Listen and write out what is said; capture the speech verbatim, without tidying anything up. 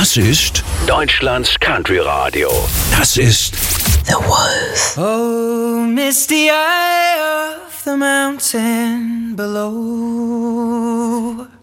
Das ist Deutschlands Country Radio. Das ist The Wolf. Oh, misty eye of the mountain below.